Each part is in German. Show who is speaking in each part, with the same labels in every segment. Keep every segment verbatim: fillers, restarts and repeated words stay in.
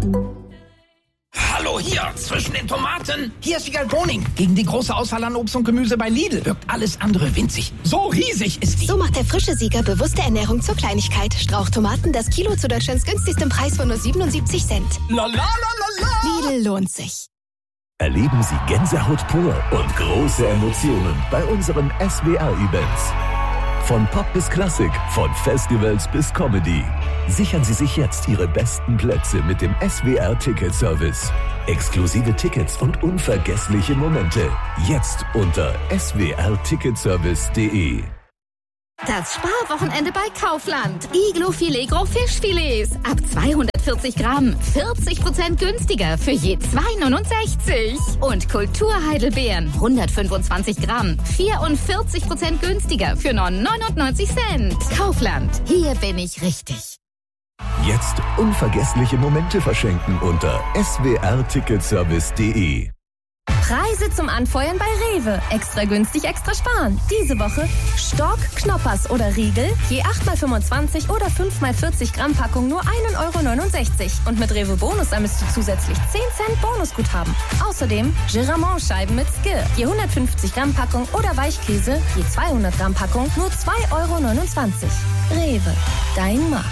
Speaker 1: Hallo hier, zwischen den Tomaten. Hier ist Wiegald Boning. Gegen die große Auswahl an Obst und Gemüse bei Lidl wirkt alles andere winzig. So riesig ist die.
Speaker 2: So macht der frische Sieger bewusste Ernährung zur Kleinigkeit. Strauchtomaten, das Kilo zu Deutschlands günstigstem Preis von nur siebenundsiebzig Cent.
Speaker 1: La la la la la.
Speaker 2: Lidl lohnt sich.
Speaker 3: Erleben Sie Gänsehaut pur und große Emotionen bei unseren S W R-Events. Von Pop bis Klassik, von Festivals bis Comedy. Sichern Sie sich jetzt Ihre besten Plätze mit dem S W R-Ticket-Service. Exklusive Tickets und unvergessliche Momente. Jetzt unter s w r ticketservice punkt d e.
Speaker 4: Das Sparwochenende bei Kaufland. Iglo Filet Gros Fischfilets. Ab zweihundertvierzig Gramm. vierzig Prozent günstiger für je zwei neunundsechzig. Und Kulturheidelbeeren. hundertfünfundzwanzig Gramm. vierundvierzig Prozent günstiger für nur neunundneunzig Cent. Kaufland. Hier bin ich richtig.
Speaker 3: Jetzt unvergessliche Momente verschenken unter s w r ticketservice punkt d e.
Speaker 5: Preise zum Anfeuern bei Rewe. Extra günstig, extra sparen. Diese Woche Stock, Knoppers oder Riegel, je acht mal fünfundzwanzig oder fünf mal vierzig Gramm Packung nur ein Euro neunundsechzig. Und mit Rewe Bonus sammelst du zusätzlich zehn Cent Bonusguthaben. Außerdem Giramont-Scheiben mit Skill, je hundertfünfzig Gramm Packung oder Weichkäse, je zweihundert Gramm Packung nur zwei Euro neunundzwanzig. Rewe, dein Markt.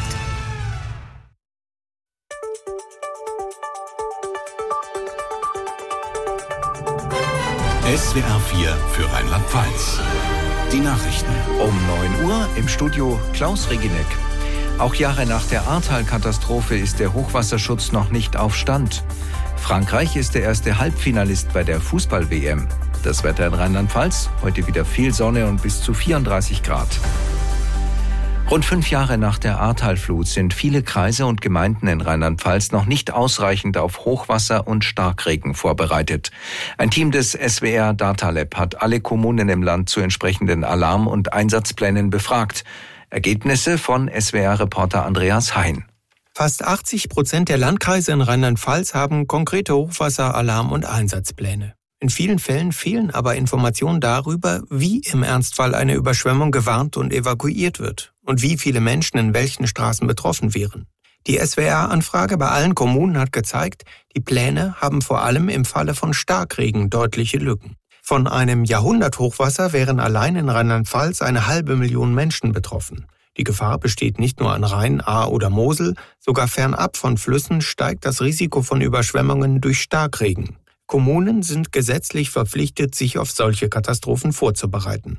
Speaker 6: S W R vier für Rheinland-Pfalz. Die Nachrichten.
Speaker 7: Um neun Uhr im Studio Klaus Regineck. Auch Jahre nach der Ahrtal-Katastrophe ist der Hochwasserschutz noch nicht auf Stand. Frankreich ist der erste Halbfinalist bei der Fußball-W M. Das Wetter in Rheinland-Pfalz, heute wieder viel Sonne und bis zu vierunddreißig Grad. Rund fünf Jahre nach der Ahrtal-Flut sind viele Kreise und Gemeinden in Rheinland-Pfalz noch nicht ausreichend auf Hochwasser und Starkregen vorbereitet. Ein Team des S W R Data Lab hat alle Kommunen im Land zu entsprechenden Alarm- und Einsatzplänen befragt. Ergebnisse von S W R-Reporter Andreas Hein.
Speaker 8: Fast achtzig Prozent der Landkreise in Rheinland-Pfalz haben konkrete Hochwasser-, Alarm- und Einsatzpläne. In vielen Fällen fehlen aber Informationen darüber, wie im Ernstfall eine Überschwemmung gewarnt und evakuiert wird und wie viele Menschen in welchen Straßen betroffen wären. Die S W R-Anfrage bei allen Kommunen hat gezeigt, die Pläne haben vor allem im Falle von Starkregen deutliche Lücken. Von einem Jahrhunderthochwasser wären allein in Rheinland-Pfalz eine halbe Million Menschen betroffen. Die Gefahr besteht nicht nur an Rhein, Ahr oder Mosel, sogar fernab von Flüssen steigt das Risiko von Überschwemmungen durch Starkregen. Kommunen sind gesetzlich verpflichtet, sich auf solche Katastrophen vorzubereiten.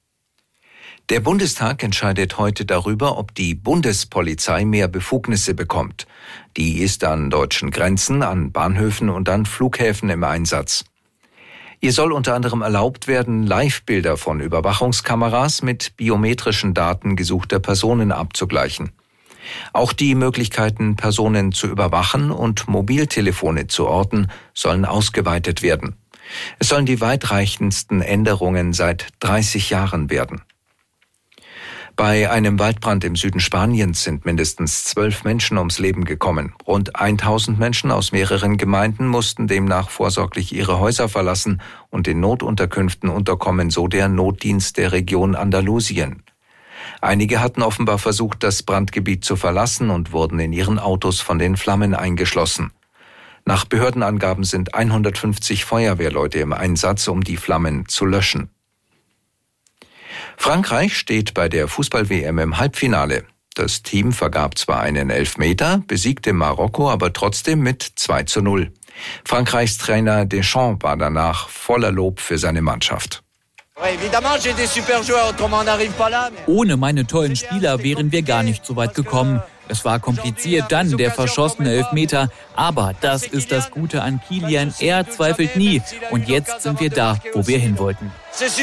Speaker 7: Der Bundestag entscheidet heute darüber, ob die Bundespolizei mehr Befugnisse bekommt. Die ist an deutschen Grenzen, an Bahnhöfen und an Flughäfen im Einsatz. Ihr soll unter anderem erlaubt werden, Live-Bilder von Überwachungskameras mit biometrischen Daten gesuchter Personen abzugleichen. Auch die Möglichkeiten, Personen zu überwachen und Mobiltelefone zu orten, sollen ausgeweitet werden. Es sollen die weitreichendsten Änderungen seit dreißig Jahren werden. Bei einem Waldbrand im Süden Spaniens sind mindestens zwölf Menschen ums Leben gekommen. Rund tausend Menschen aus mehreren Gemeinden mussten demnach vorsorglich ihre Häuser verlassen und in Notunterkünften unterkommen, so der Notdienst der Region Andalusien. Einige hatten offenbar versucht, das Brandgebiet zu verlassen und wurden in ihren Autos von den Flammen eingeschlossen. Nach Behördenangaben sind hundertfünfzig Feuerwehrleute im Einsatz, um die Flammen zu löschen. Frankreich steht bei der Fußball-W M im Halbfinale. Das Team vergab zwar einen Elfmeter, besiegte Marokko aber trotzdem mit zwei zu null. Frankreichs Trainer Deschamps war danach voller Lob für seine Mannschaft.
Speaker 9: Ohne meine tollen Spieler wären wir gar nicht so weit gekommen. Es war kompliziert, dann der verschossene Elfmeter. Aber das ist das Gute an Kilian, er zweifelt nie. Und jetzt sind wir da, wo wir hin wollten.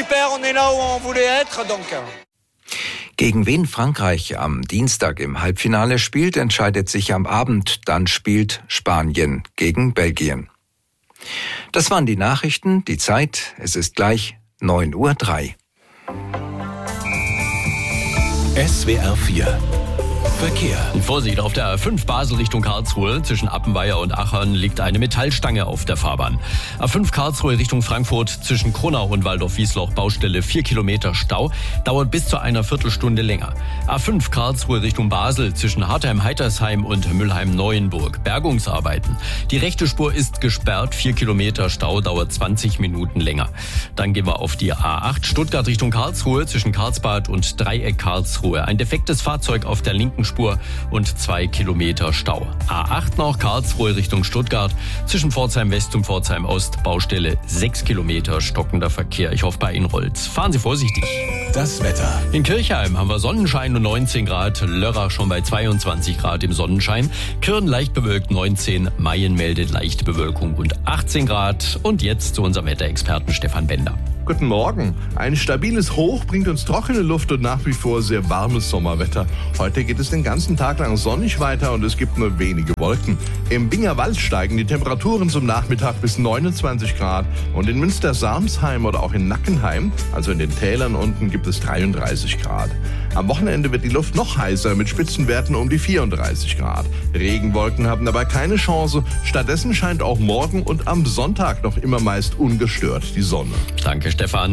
Speaker 7: Gegen wen Frankreich am Dienstag im Halbfinale spielt, entscheidet sich am Abend. Dann spielt Spanien gegen Belgien. Das waren die Nachrichten, die Zeit. Es ist gleich neun Uhr drei.
Speaker 6: S W R vier Verkehr.
Speaker 10: Vorsicht, auf der A fünf Basel Richtung Karlsruhe zwischen Appenweier und Achern liegt eine Metallstange auf der Fahrbahn. A fünf Karlsruhe Richtung Frankfurt zwischen Kronau und Waldorf-Wiesloch Baustelle vier Kilometer Stau, dauert bis zu einer Viertelstunde länger. A fünf Karlsruhe Richtung Basel zwischen Hartheim-Heitersheim und Mülheim-Neuenburg. Bergungsarbeiten. Die rechte Spur ist gesperrt, vier Kilometer Stau, dauert zwanzig Minuten länger. Dann gehen wir auf die A acht Stuttgart Richtung Karlsruhe zwischen Karlsbad und Dreieck Karlsruhe. Ein defektes Fahrzeug auf der linken Spur und zwei Kilometer Stau. A acht noch Karlsruhe Richtung Stuttgart zwischen Pforzheim West und Pforzheim Ost. Baustelle sechs Kilometer stockender Verkehr. Ich hoffe, bei Ihnen rollt's. Fahren Sie vorsichtig.
Speaker 6: Das Wetter.
Speaker 10: In Kirchheim haben wir Sonnenschein und neunzehn Grad. Lörrach schon bei zweiundzwanzig Grad im Sonnenschein. Kirn leicht bewölkt neunzehn. Mayen meldet leichte Bewölkung und achtzehn Grad. Und jetzt zu unserem Wetterexperten Stefan Bender.
Speaker 11: Guten Morgen. Ein stabiles Hoch bringt uns trockene Luft und nach wie vor sehr warmes Sommerwetter. Heute geht es den ganzen Tag lang sonnig weiter und es gibt nur wenige Wolken. Im Bingerwald steigen die Temperaturen zum Nachmittag bis neunundzwanzig Grad und in Münster-Samsheim oder auch in Nackenheim, also in den Tälern unten, gibt es dreiunddreißig Grad. Am Wochenende wird die Luft noch heißer mit Spitzenwerten um die vierunddreißig Grad. Regenwolken haben dabei keine Chance. Stattdessen scheint auch morgen und am Sonntag noch immer meist ungestört die Sonne.
Speaker 10: Danke, Stefan.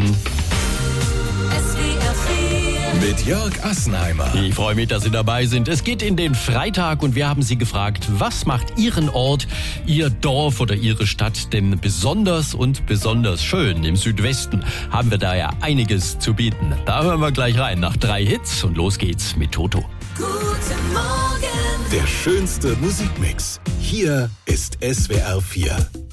Speaker 6: Mit Jörg Assenheimer.
Speaker 10: Ich freue mich, dass Sie dabei sind. Es geht in den Freitag und wir haben Sie gefragt, was macht Ihren Ort, Ihr Dorf oder Ihre Stadt denn besonders und besonders schön? Im Südwesten haben wir da ja einiges zu bieten. Da hören wir gleich rein nach drei Hits und los geht's mit Toto.
Speaker 6: Guten Morgen. Der schönste Musikmix. Hier ist S W R vier.